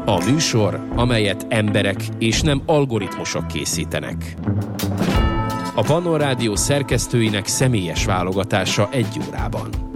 A műsor, amelyet emberek és nem algoritmusok készítenek. A Pannon Rádió szerkesztőinek személyes válogatása 1 órában.